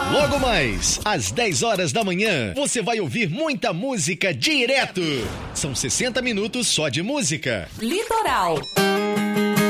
Logo mais, às 10 horas da manhã, você vai ouvir muita música direto. São 60 minutos só de música. Litoral.